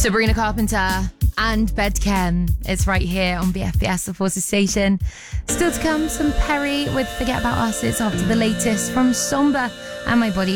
Sabrina Carpenter and Bedchem. It's right here on BFBS, the Forces Station. Still to come, some Perry with Forget About Us. It's after the latest from Somber and My Body